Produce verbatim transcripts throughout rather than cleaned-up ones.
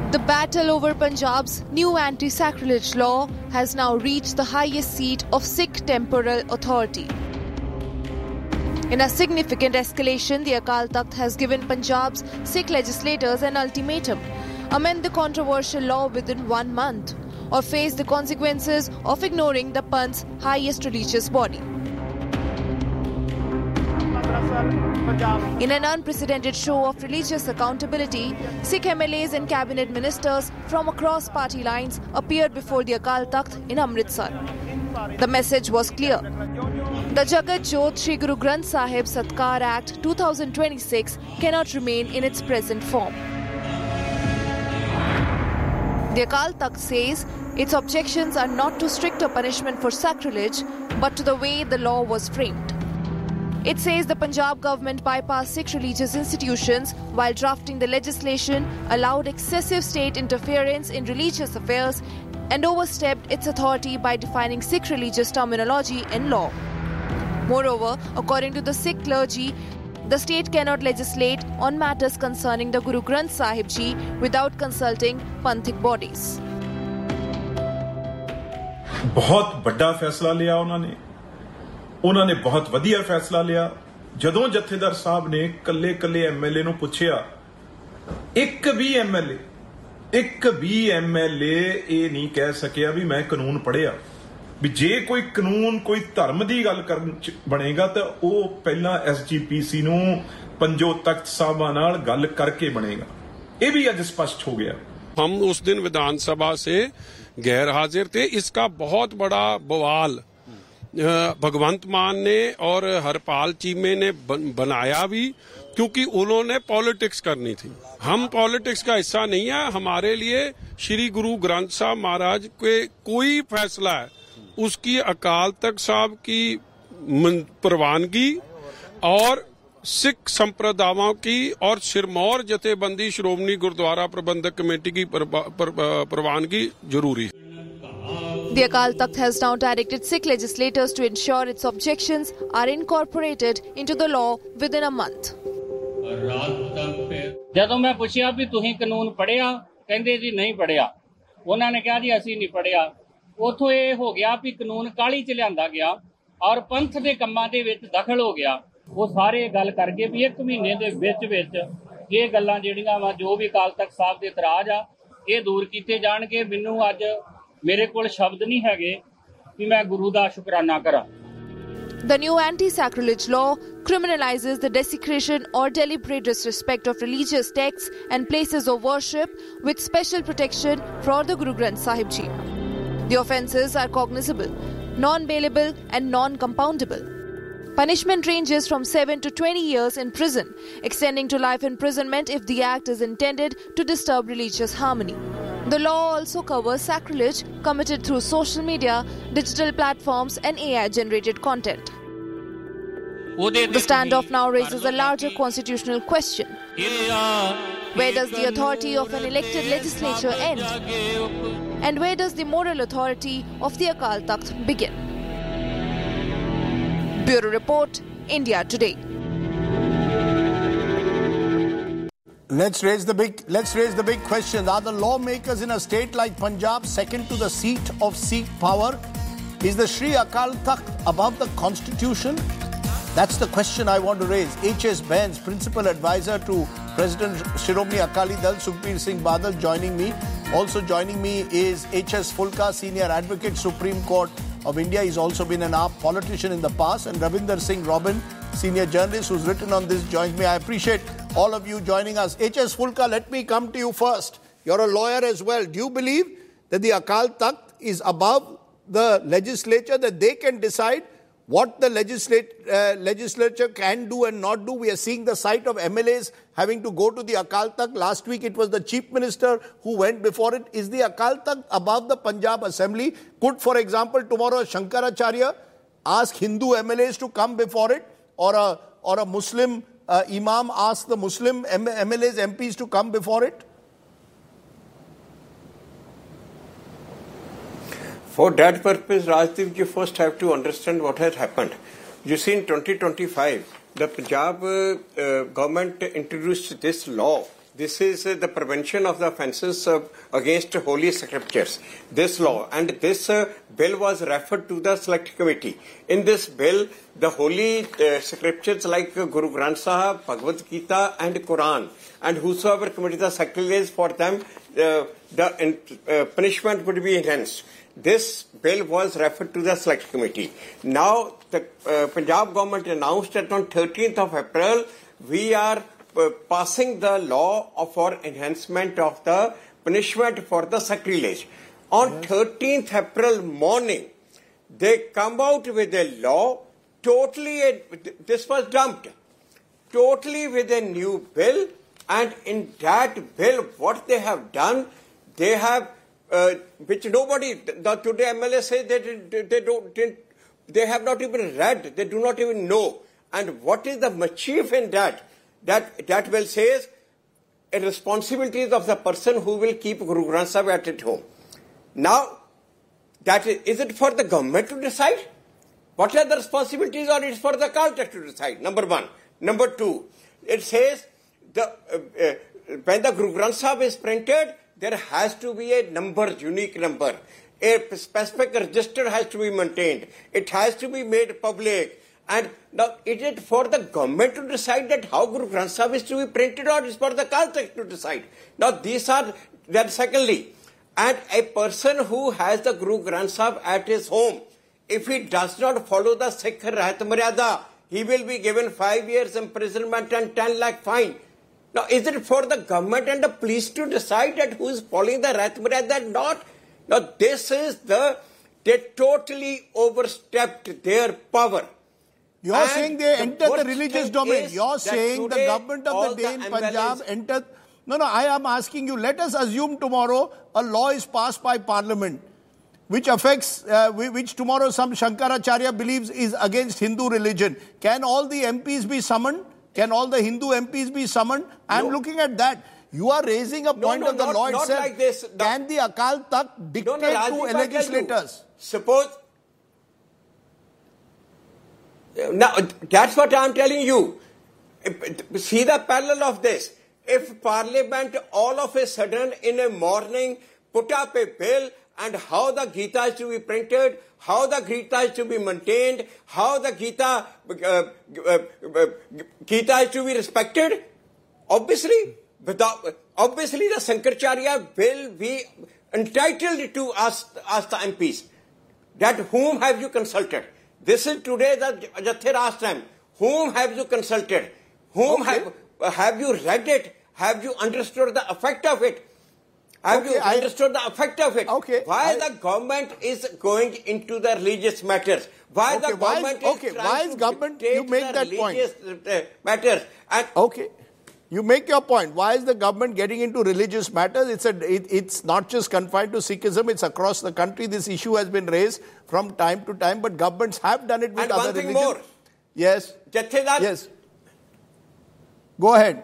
The battle over Punjab's new anti-sacrilege law has now reached the highest seat of Sikh temporal authority. In a significant escalation, the Akal Takht has given Punjab's Sikh legislators an ultimatum: amend the controversial law within one month or face the consequences of ignoring the Panth's highest religious body. In an unprecedented show of religious accountability, Sikh M L As and cabinet ministers from across party lines appeared before the Akal Takht in Amritsar. The message was clear. The Jagat Jot Shri Guru Granth Sahib Satkar Act twenty twenty-six cannot remain in its present form. The Akal Takht says its objections are not to stricter punishment for sacrilege, but to the way the law was framed. It says the Punjab government bypassed Sikh religious institutions while drafting the legislation, allowed excessive state interference in religious affairs, and overstepped its authority by defining Sikh religious terminology in law. Moreover, according to the Sikh clergy, the state cannot legislate on matters concerning the Guru Granth Sahib Ji without consulting Panthic bodies. बहुत बड़ा फैसला लिया उन्होंने उन्होंने बहुत ਵਧੀਆ फैसला लिया ਜਦੋਂ ਜਥੇਦਾਰ ਸਾਹਿਬ ਨੇ ਕੱਲੇ ਕੱਲੇ ਐਮਐਲਏ ਨੂੰ ਪੁੱਛਿਆ ਇੱਕ ਵੀ ਐਮਐਲਏ ਇੱਕ ਵੀ ਐਮਐਲਏ ਇਹ ਨਹੀਂ ਕਹਿ ਸਕਿਆ ਵੀ ਮੈਂ ਕਾਨੂੰਨ ਪੜ੍ਹਿਆ ਵੀ ਜੇ ਕੋਈ ਕਾਨੂੰਨ ਕੋਈ ਧਰਮ ਦੀ ਗੱਲ ਕਰਨ ਚ ਬਣੇਗਾ ਤਾਂ ਉਹ ਪਹਿਲਾਂ ਐਸਜੀਪੀਸੀ ਨੂੰ ਪੰਜੋ ਤਖਤ ਸਾਹਿਬਾਂ ਨਾਲ ਗੱਲ ਕਰਕੇ ਬਣੇਗਾ ਇਹ ਵੀ ਅੱਜ ਸਪਸ਼ਟ ਹੋ ਗਿਆ हम उस दिन विधानसभा से गैर हाजिर थे इसका बहुत बड़ा बवाल भगवंत मान ने और हरपाल चीमे ने बनाया भी क्योंकि उन्होंने पॉलिटिक्स करनी थी हम पॉलिटिक्स का हिस्सा नहीं है हमारे लिए श्री गुरु ग्रंथ साहब महाराज के कोई फैसला है उसकी अकाल तख्त साहब की प्रवानगी और सिख संप्रदायों की और सिरमौर जथेबंदी श्रोमणी गुरुद्वारा प्रबंधक कमेटी की प्रवानगी जरूरी है. The Akal Takht has now directed Sikh legislators to ensure its objections are incorporated into the law within a month. ਜਦੋਂ ਮੈਂ ਪੁੱਛਿਆ ਵੀ ਤੁਸੀਂ ਕਾਨੂੰਨ ਪੜ੍ਹਿਆ ਕਹਿੰਦੇ ਜੀ ਨਹੀਂ ਪੜ੍ਹਿਆ ਉਹਨਾਂ ਨੇ ਕਿਹਾ ਜੀ ਅਸੀਂ ਨਹੀਂ ਪੜ੍ਹਿਆ ਉਥੋਂ ਇਹ ਹੋ ਗਿਆ ਵੀ ਕਾਨੂੰਨ ਕਾਲੀ ਚ ਲਿਆਂਦਾ ਗਿਆ ਔਰ ਪੰਥ ਦੇ ਕੰਮਾਂ ਦੇ ਵਿੱਚ ਦਖਲ ਹੋ ਗਿਆ ਉਹ ਸਾਰੇ ਗੱਲ ਕਰਕੇ ਵੀ ਇੱਕ ਮਹੀਨੇ ਦੇ ਵਿੱਚ ਵਿੱਚ ਇਹ ਗੱਲਾਂ ਜਿਹੜੀਆਂ ਵਾ ਜੋ ਵੀ ਅਕਾਲ ਤਖਤ ਸਾਹਿਬ ਦੇ ਇਤਰਾਜ਼ ਆ ਇਹ ਦੂਰ ਕੀਤੇ ਜਾਣਗੇ ਮੈਨੂੰ ਅੱਜ ਮੇਰੇ ਕੋਲ ਸ਼ਬਦ ਨਹੀਂ ਹੈਗੇ ਕਿ ਮੈਂ ਗੁਰੂ ਦਾ ਸ਼ੁਕਰਾਨਾ ਕਰਾਂ. The new anti-sacrilege law criminalizes the desecration or deliberate disrespect of religious texts and places of worship with special protection for the Guru Granth Sahib Ji. The offences are cognizable, non-bailable and non-compoundable. Punishment ranges from seven to twenty years in prison, extending to life imprisonment if the act is intended to disturb religious harmony. The law also covers sacrilege committed through social media, digital platforms and A I-generated content. The standoff now raises a larger constitutional question. Where does the authority of an elected legislature end? And where does the moral authority of the Akal Takht begin? Bureau Report, India Today. Let's raise the big let's raise the big question. Are the lawmakers in a state like Punjab second to the seat of Sikh power? Is the Shri Akal Takht above the constitution? That's the question I want to raise. H S Bains, principal advisor to President Shiromani Akali Dal, Sukhbir Singh Badal, joining me. Also joining me is H S Fulka, senior advocate, Supreme Court of India. He's also been an A A P politician in the past. And Ravinder Singh Robin, senior journalist who's written on this, joins me. I appreciate all of you joining us. H S Fulka, let me come to you first. You're a lawyer as well. Do you believe that the Akal Takht is above the legislature, that they can decide what the legislate, uh, legislature can do and not do? We are seeing the sight of M L As having to go to the Akal Takht. Last week it was the Chief Minister who went before it. Is the Akal Takht above the Punjab Assembly? Could, for example, tomorrow Shankaracharya ask Hindu M L As to come before it? Or a, or a Muslim uh, Imam ask the Muslim M L As, M Ps to come before it? For that purpose, Rajdeep, you first have to understand what has happened. You see, in twenty twenty-five, the Punjab uh, uh, government introduced this law This is uh, the prevention of the offences uh, against holy scriptures. This law and this uh, bill was referred to the select committee. In this bill, the holy uh, scriptures like uh, Guru Granth Sahib, Bhagavad Gita and Quran, and whosoever committed the sacrilege for them, uh, the uh, punishment would be enhanced. This bill was referred to the select committee. Now, the uh, Punjab government announced that on thirteenth of April, we are uh, passing the law for enhancement of the punishment for the sacrilege. On thirteenth April morning, they come out with a law, totally, this was dumped, totally with a new bill, and in that bill, what they have done, they have Uh, which nobody, the today M L A say they, they, they don't, they, they have not even read, they do not even know. And what is the mischief in that? That, that bill says, a responsibility of the person who will keep Guru Granth Sahib at his home. Now, that is, is it for the government to decide? What are the responsibilities, or it's for the Akal Takht to decide? Number one. Number two, it says, the, uh, uh, when the Guru Granth Sahib is printed, there has to be a number, unique number. A specific register has to be maintained. It has to be made public. And now, is it for the government to decide that how Guru Granth Sahib is to be printed, or is for the Akal Takht to decide? Now, these are, then secondly, and a person who has the Guru Granth Sahib at his home, if he does not follow the Sikh Rahat Maryada, he will be given five years imprisonment and ten lakh fine. Now, is it for the government and the police to decide that who is following the Rahat Maryada and not? Now, this is the, they totally overstepped their power. You're and saying they the entered the religious domain. You're saying the government of the day in Punjab entered. No, no, I am asking you, let us assume tomorrow a law is passed by Parliament, which affects, uh, which tomorrow some Shankaracharya believes is against Hindu religion. Can all the M Ps be summoned? Can all the Hindu M Ps be summoned? I'm no. looking at that. You are raising a point no, no, of the not, law not itself. Like this. The, Can the Akal Takht dictate no, no, to legislators? Suppose, now that's what I'm telling you. See the parallel of this. If Parliament all of a sudden in a morning put up a bill and how the Gita is to be printed, how the Gita is to be maintained, how the Gita, uh, uh, uh, Gita is to be respected, obviously, without, obviously the Shankaracharya will be entitled to ask, ask the M Ps that whom have you consulted? This is today the Jathe asked them, whom have you consulted? Whom okay. have, uh, have you read it? Have you understood the effect of it? Have okay, you understood I, the effect of it? Okay, why I, the government is going into the religious matters? Why okay, the government why is, okay, is trying why is to government, you make that religious point. matters? And okay, you make your point. Why is the government getting into religious matters? It's a, it, it's not just confined to Sikhism. It's across the country. This issue has been raised from time to time, but governments have done it with and other one thing religions. More. Yes. Jathedar, yes. Go ahead.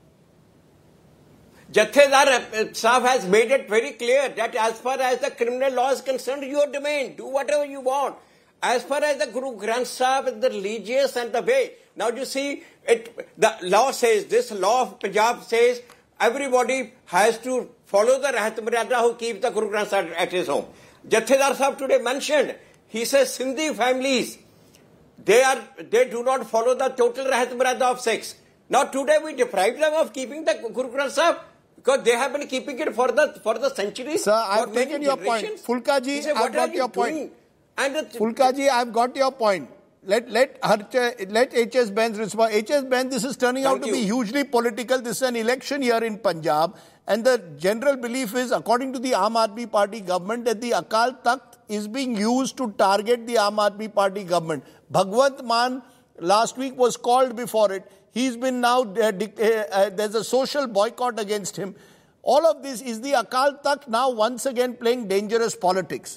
Jathedar Sahib has made it very clear that as far as the criminal law is concerned, your domain, do whatever you want. As far as the Guru Granth Sahib, the religious and the way. Now you see, it, the law says, this law of Punjab says, everybody has to follow the Rahat Maryada who keeps the Guru Granth Sahib at his home. Jathedar Sahib today mentioned, he says Sindhi families, they are they do not follow the total Rahat Maryada of Sikhs. Now today we deprive them of keeping the Guru Granth Sahib. Because they have been keeping it for the for the centuries. Sir, I've taken your point. Fulkaji, say, I've got your doing? point. And Fulkaji, I've got your point. Let let let H S Benz respond. H S Benz, this is turning Thank out to you. be hugely political. This is an election year in Punjab, and the general belief is, according to the Aam Aadmi Party government, that the Akal Takht is being used to target the Aam Aadmi Party government. Bhagwant Mann last week was called before it. He's been now, uh, uh, there's a social boycott against him. All of this, is the Akal Takht now once again playing dangerous politics?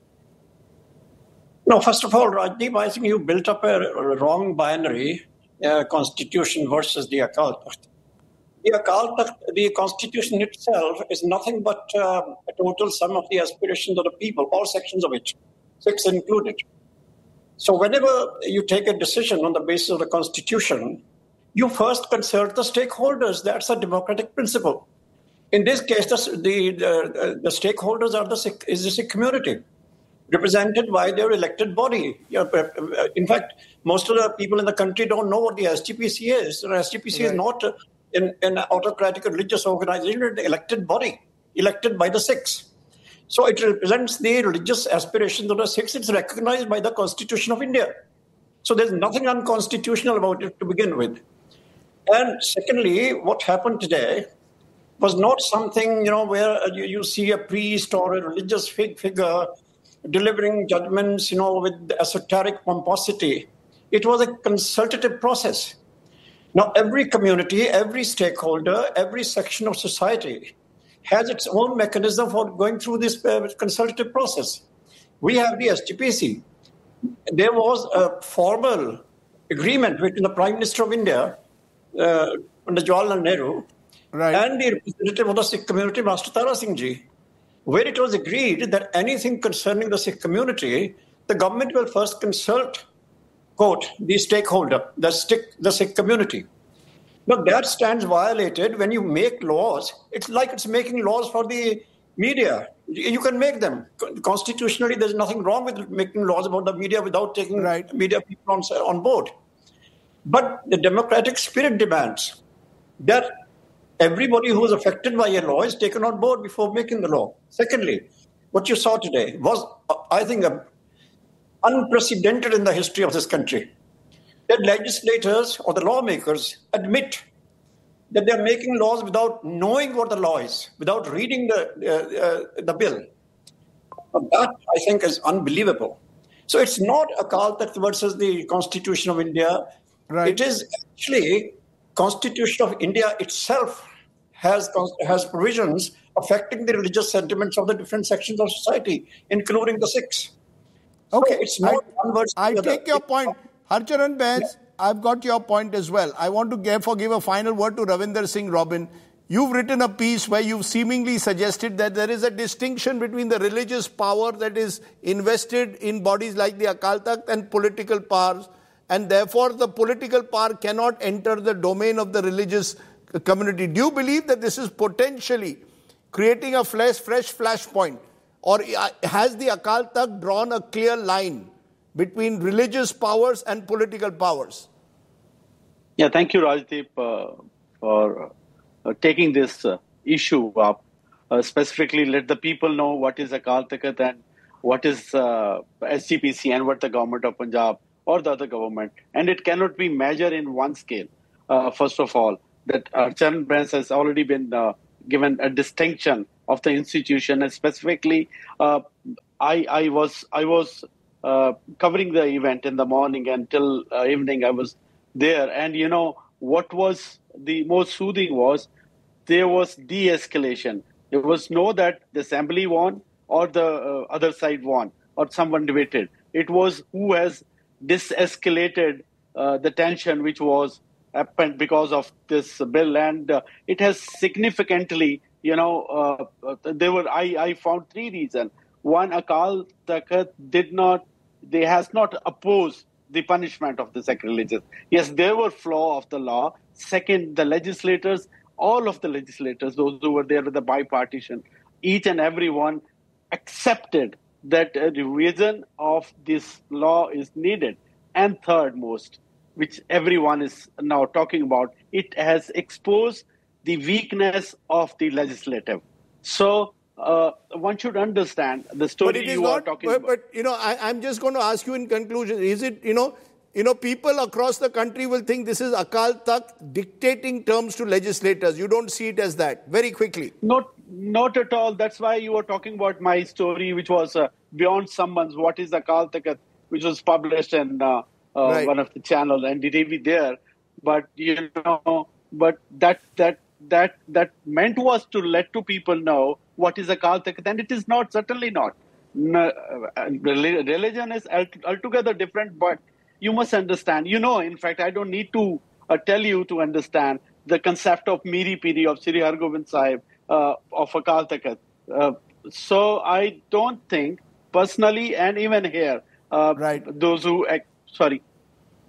No, first of all, Rajdeep, I think you built up a wrong binary, uh, constitution versus the Akal Takht. The Akal Takht, the constitution itself is nothing but uh, a total sum of the aspirations of the people, all sections of it, Sikhs included. So whenever you take a decision on the basis of the constitution, you first consult the stakeholders. That's a democratic principle. In this case, the, the, the, the stakeholders are the Sikh, is the Sikh community, represented by their elected body. In fact, most of the people in the country don't know what the S G P C is. The S G P C right. is not an, an autocratic religious organization, it's an elected body, elected by the Sikhs. So it represents the religious aspirations of the Sikhs. It's recognized by the Constitution of India. So there's nothing unconstitutional about it to begin with. And secondly, what happened today was not something, you know, where you, you see a priest or a religious fig figure delivering judgments, you know, with esoteric pomposity. It was a consultative process. Now, every community, every stakeholder, every section of society has its own mechanism for going through this uh, consultative process. We have the S G P C. There was a formal agreement between the Prime Minister of India, uh, under Jawaharlal Nehru, right. and the representative of the Sikh community, Master Tara Singh Ji, where it was agreed that anything concerning the Sikh community, the government will first consult, quote, the stakeholder, the Sikh, the Sikh community. Now, that stands violated when you make laws. It's like it's making laws for the media. You can make them. Constitutionally, there's nothing wrong with making laws about the media without taking right. media people on, on board. But the democratic spirit demands that everybody who is affected by a law is taken on board before making the law. Secondly, what you saw today was, I think, a, unprecedented in the history of this country. That legislators or the lawmakers admit that they're making laws without knowing what the law is, without reading the, uh, uh, the bill. But that, I think, is unbelievable. So it's not Akal Takht versus the Constitution of India. Right. It is actually Constitution of India itself has, has provisions affecting the religious sentiments of the different sections of society, including the Sikhs. Okay, so it's not I, one versus I the take other. your point. Harcharan Bais, yeah. I've got your point as well. I want to therefore give a final word to Ravinder Singh Robin. You've written a piece where you've seemingly suggested that there is a distinction between the religious power that is invested in bodies like the Akal Takht and political powers, and therefore the political power cannot enter the domain of the religious community. Do you believe that this is potentially creating a fresh, fresh flashpoint, or has the Akal Takht drawn a clear line between religious powers and political powers? Yeah, thank you, Rajdeep, uh, for uh, taking this uh, issue up. Uh, specifically, let the people know what is Akal Takht and what is uh, S G P C and what the government of Punjab or the other government. And it cannot be measured in one scale. Uh, first of all, that Harcharan Bais has already been uh, given a distinction of the institution, and specifically, uh, I, I was I was. Uh, covering the event in the morning until uh, evening, I was there. And, you know, what was the most soothing was there was de-escalation. There was no that the assembly won or the uh, other side won or someone debated. It was who has de-escalated uh, the tension which was happened because of this bill. And uh, it has significantly, you know, uh, there were, I, I found three reasons. One, Akal Takht did not They has not opposed the punishment of the sacrilegious. Yes, there were flaw of the law. Second, the legislators, all of the legislators, those who were there with the bipartisan, each and every one accepted that a revision of this law is needed. And third most, which everyone is now talking about, it has exposed the weakness of the legislative. So uh, one should understand the story but it is you not, are talking but, about. But, you know, I, I'm just going to ask you in conclusion, is it, you know, you know, people across the country will think this is Akal Takht dictating terms to legislators. You don't see it as that. Very quickly. Not, not at all. That's why you were talking about my story, which was uh, Beyond Summons, What is Akal Takht, which was published in uh, uh, right. one of the channels, and N D T V there. But, you know, but that, that, that, that meant was to let two people know what is Akal Takht, and it is not, certainly not. No, uh, religion is altogether different, but you must understand, you know, in fact, I don't need to uh, tell you to understand the concept of Miri Piri of Sri Hargobind Sahib uh, of Akal Takht. Uh, so I don't think personally, and even here, uh, right. those who, uh, sorry.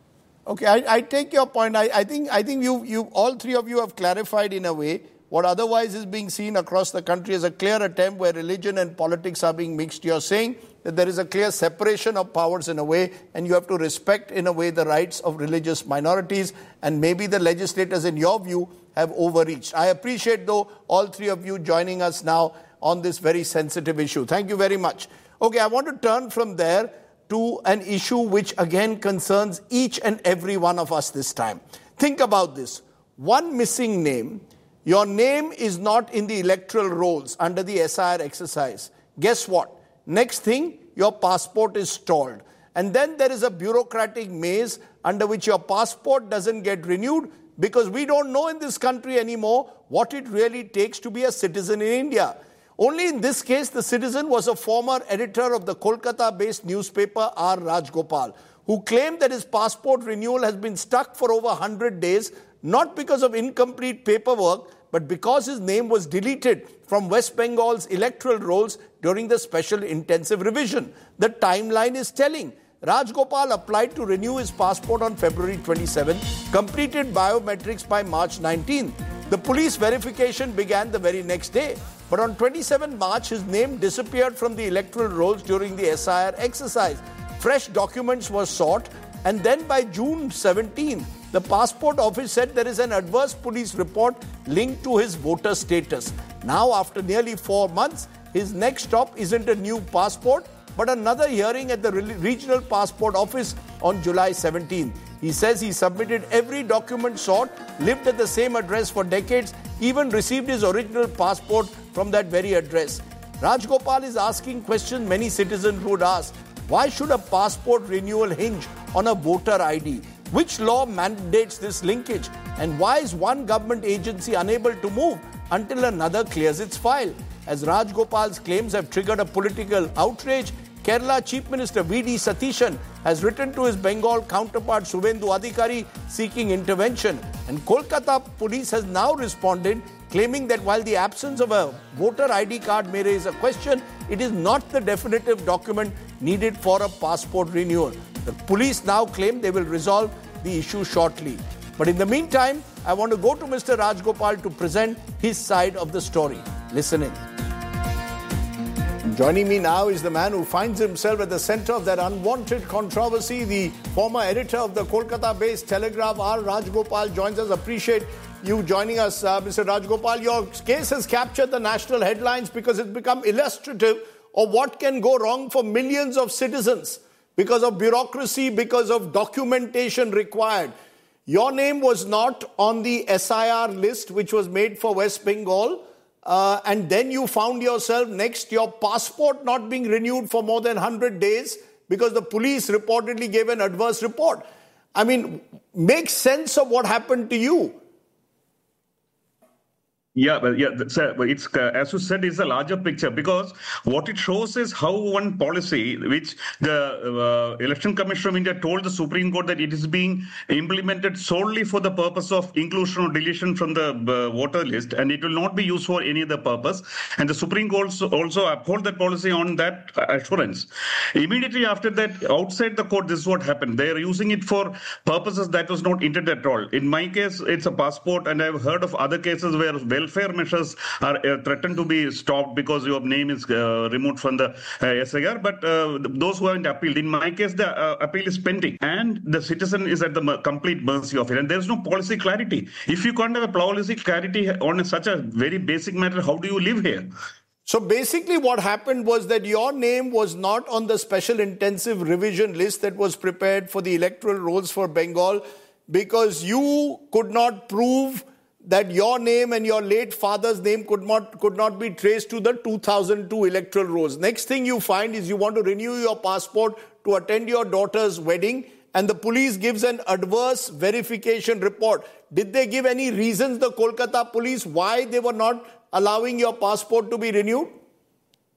Okay, I, I take your point. I, I think I think you you all three of you have clarified in a way what otherwise is being seen across the country as a clear attempt where religion and politics are being mixed. You're saying that there is a clear separation of powers in a way, and you have to respect in a way the rights of religious minorities, and maybe the legislators in your view have overreached. I appreciate though all three of you joining us now on this very sensitive issue. Thank you very much. Okay, I want to turn from there to an issue which again concerns each and every one of us this time. Think about this. One missing name. Your name is not in the electoral rolls under the S I R exercise. Guess what? Next thing, your passport is stalled. And then there is a bureaucratic maze under which your passport doesn't get renewed because we don't know in this country anymore what it really takes to be a citizen in India. Only in this case, the citizen was a former editor of the Kolkata-based newspaper R. Rajgopal, who claimed that his passport renewal has been stuck for over one hundred days, not because of incomplete paperwork, but because his name was deleted from West Bengal's electoral rolls during the special intensive revision. The timeline is telling. Rajgopal applied to renew his passport on February twenty-seventh, completed biometrics by March nineteenth. The police verification began the very next day. But on twenty-seventh March, his name disappeared from the electoral rolls during the S I R exercise. Fresh documents were sought, and then by June seventeenth, the passport office said there is an adverse police report linked to his voter status. Now, after nearly four months, his next stop isn't a new passport, but another hearing at the regional passport office on July seventeenth. He says he submitted every document sought, lived at the same address for decades, even received his original passport from that very address. Rajgopal is asking questions many citizens would ask. Why should a passport renewal hinge on a voter I D? Which law mandates this linkage? And why is one government agency unable to move until another clears its file? As Rajgopal's claims have triggered a political outrage, Kerala Chief Minister V D Satishan has written to his Bengal counterpart Suvendu Adhikari seeking intervention. And Kolkata police has now responded, claiming that while the absence of a voter I D card may raise a question, it is not the definitive document needed for a passport renewal. The police now claim they will resolve the issue shortly. But in the meantime, I want to go to Mister Rajgopal to present his side of the story. Listen in. Joining me now is the man who finds himself at the center of that unwanted controversy. The former editor of the Kolkata-based Telegraph, R. Rajgopal, joins us. Appreciate you joining us, uh, Mister Rajgopal. Your case has captured the national headlines because it's become illustrative of what can go wrong for millions of citizens because of bureaucracy, because of documentation required. Your name was not on the S I R list, which was made for West Bengal. Uh, and then you found yourself next, your passport not being renewed for more than one hundred days because the police reportedly gave an adverse report. I mean, make sense of what happened to you. Yeah, but yeah, sir, it's uh, as you said, it's a larger picture because what it shows is how one policy, which the uh, Election Commission of India told the Supreme Court that it is being implemented solely for the purpose of inclusion or deletion from the uh, voter list, and it will not be used for any other purpose. And the Supreme Court also, also uphold that policy on that assurance. Immediately after that, outside the court, this is what happened. They are using it for purposes that was not intended at all. In my case, it's a passport, and I've heard of other cases where well welfare measures are uh, threatened to be stopped because your name is uh, removed from the uh, S I R. But uh, those who haven't appealed, in my case, the uh, appeal is pending, and the citizen is at the m- complete mercy of it. And there's no policy clarity. If you can't have a policy clarity on a, such a very basic matter, how do you live here? So basically what happened was that your name was not on the special intensive revision list that was prepared for the electoral rolls for Bengal because you could not prove that your name and your late father's name could not could not be traced to the two thousand two electoral rolls. Next thing you find is you want to renew your passport to attend your daughter's wedding, and the police gives an adverse verification report. Did they give any reasons, the Kolkata police, why they were not allowing your passport to be renewed?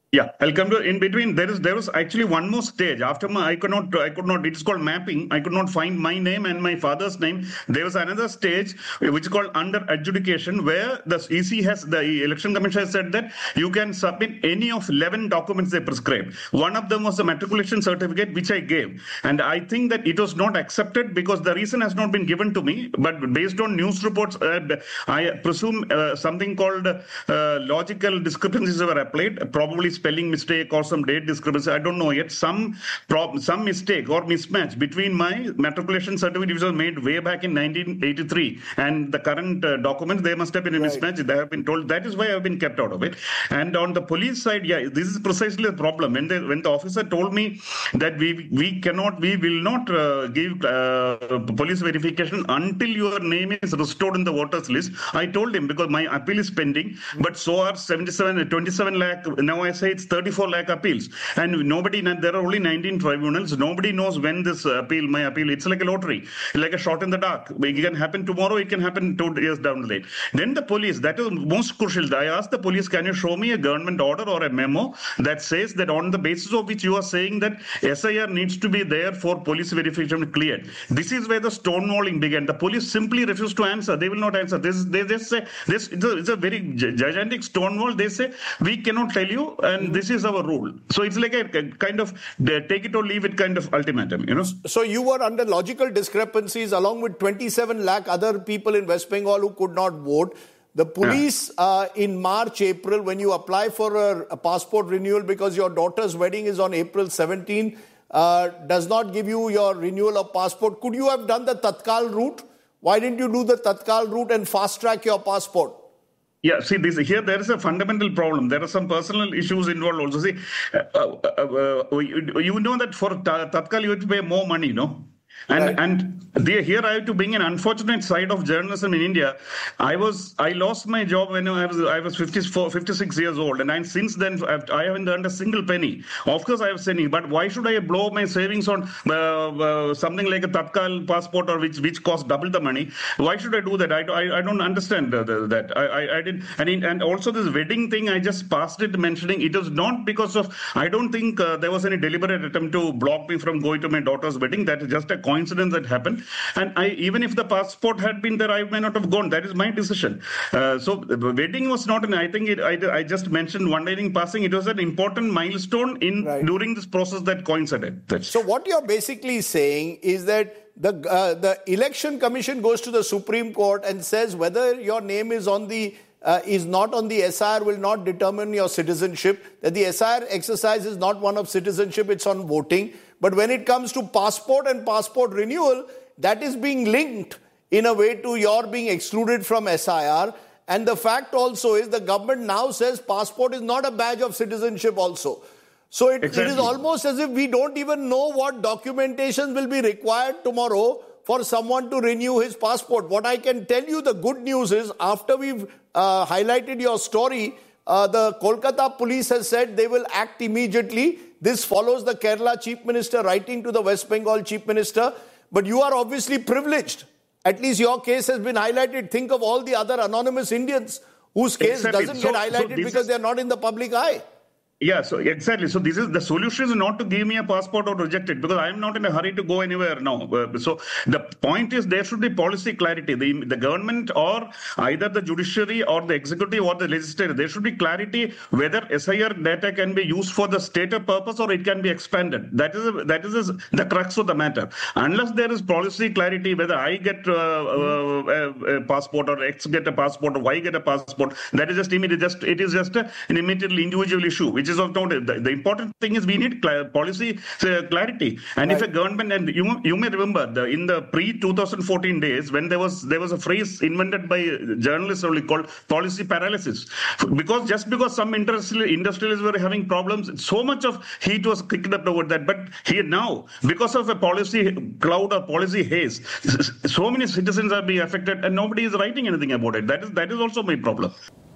Yeah, I'll come to in between. There is there was actually one more stage after my I could not I could not. It's called mapping. I could not find my name and my father's name. There was another stage which is called under adjudication, where the E C has the election commission has said that you can submit any of eleven documents they prescribed. One of them was the matriculation certificate, which I gave, and I think that it was not accepted because the reason has not been given to me. But based on news reports, uh, I presume uh, something called uh, logical discrepancies were applied, probably spelling mistake or some date discrepancy, I don't know yet, some prob- some mistake or mismatch between my matriculation certificate, which was made way back in nineteen eighty-three, and the current uh, documents, there must have been a right. mismatch. They have been told. That is why I have been kept out of it. And on the police side, yeah, this is precisely the problem. When, they, when the officer told me that we we cannot, we will not uh, give uh, police verification until your name is restored in the voters list, I told him, because my appeal is pending, but so are seventy-seven, twenty-seven lakh, now I say it's thirty-four lakh appeals, and nobody, there are only nineteen tribunals, nobody knows when this appeal, my appeal, it's like a lottery, like a shot in the dark. It can happen tomorrow, it can happen two years down the line. Then the police, that is most crucial. I asked the police, can you show me a government order or a memo that says that on the basis of which you are saying that S I R needs to be there for police verification cleared. This is where the stonewalling began. The police simply refuse to answer. They will not answer. This, they just say, this it's a, it's a very gigantic stonewall. They say, we cannot tell you, and this is our rule. So it's like a, a kind of take it or leave it kind of ultimatum, you know. So you were under logical discrepancies along with twenty-seven lakh other people in West Bengal who could not vote. The police yeah. uh, in March, April, when you apply for a, a passport renewal because your daughter's wedding is on April seventeenth, uh, does not give you your renewal of passport. Could you have done the Tatkal route? Why didn't you do the Tatkal route and fast track your passport? Yeah, see, this here there is a fundamental problem. There are some personal issues involved also. See, uh, uh, uh, you, you know that for Tatkal you have to pay more money, no? And right. and they, here I have to bring an unfortunate side of journalism in India. I was I lost my job when I was I was fifty-four, fifty-six years old, and I, since then I've, I haven't earned a single penny. Of course, I have sending, but why should I blow my savings on uh, uh, something like a Tatkal passport, or which which costs double the money? Why should I do that? I, I, I don't understand uh, that. I I, I did and in, and also this wedding thing. I just passed it mentioning it was not because of. I don't think uh, there was any deliberate attempt to block me from going to my daughter's wedding. That is just a coincidence that happened, and I even if the passport had been there, I may not have gone. That is my decision. Uh, so the wedding was not an. I think it, I, I just mentioned one day in passing. It was an important milestone in right. during this process that coincided. That's so what you're basically saying is that the uh, the election commission goes to the Supreme Court and says whether your name is on the uh, is not on the S I R will not determine your citizenship. That the S I R exercise is not one of citizenship; it's on voting. But when it comes to passport and passport renewal, that is being linked in a way to your being excluded from S I R. And the fact also is the government now says passport is not a badge of citizenship also. So it, exactly. it is almost as if we don't even know what documentation will be required tomorrow for someone to renew his passport. What I can tell you, the good news is after we've uh, highlighted your story, uh, the Kolkata police has said they will act immediately. This follows the Kerala Chief Minister writing to the West Bengal Chief Minister. But you are obviously privileged. At least your case has been highlighted. Think of all the other anonymous Indians whose case exactly. doesn't so, get highlighted so because is... they're not in the public eye. Yeah, so exactly. So this is the solution is not to give me a passport or reject it because I am not in a hurry to go anywhere now. Uh, so the point is there should be policy clarity. The, the government or either the judiciary or the executive or the legislature, there should be clarity whether S I R data can be used for the stated purpose or it can be expanded. That is a, that is a, the crux of the matter. Unless there is policy clarity whether I get uh, uh, a, a passport or X get a passport or Y get a passport, that is just immediate. Just it is just a, an immediately individual issue, which is of noted. The, the important thing is we need cl- policy uh, clarity. And right. if a government, and you you may remember the, in the pre twenty fourteen days when there was there was a phrase invented by journalists only called policy paralysis. Because just because some industrialists were having problems, so much of heat was kicked up over that. But here now, because of a policy cloud or policy haze, so many citizens are being affected and nobody is writing anything about it. That is that is also my problem.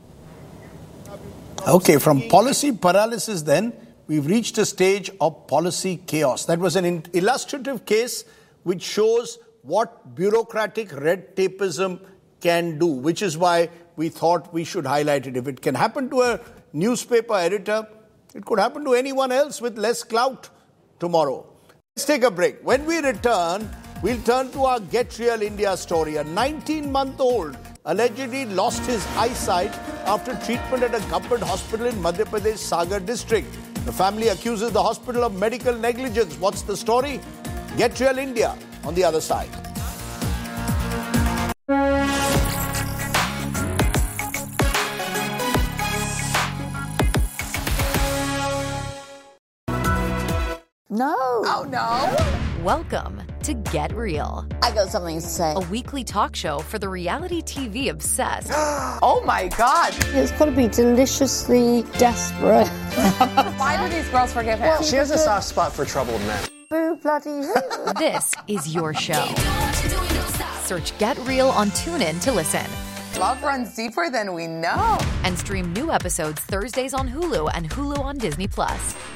Okay, from policy paralysis then, we've reached a stage of policy chaos. That was an illustrative case which shows what bureaucratic red tapeism can do, which is why we thought we should highlight it. If it can happen to a newspaper editor, It could happen to anyone else with less clout tomorrow. Let's take a break. When we return, we'll turn to our Get Real India story. A nineteen-month-old allegedly lost his eyesight after treatment at a government hospital in Madhya Pradesh Sagar district. The family accuses the hospital of medical negligence. What's the story? Get Real India on the other side. No. Oh, no. Welcome to Get Real. I got something to say. A weekly talk show for the reality T V obsessed. Oh, my God. It's got to be deliciously desperate. Why do these girls forgive him? Well, she has a soft spot for troubled men. Boo bloody who. This is your show. Search Get Real on TuneIn to listen. Love runs deeper than we know. And stream new episodes Thursdays on Hulu and Hulu on Disney Plus.